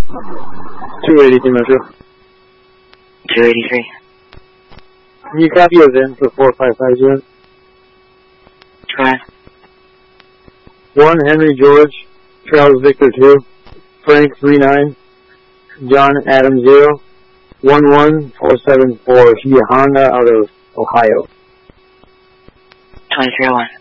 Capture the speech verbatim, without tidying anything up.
two eighty-three Metro. two eighty-three. Can you copy of in for four five five zero? Go ahead. one Henry George, Charles Victor two, Frank three nine, John Adam zero, one one four seven four, Honda out of Ohio. twenty-three oh one.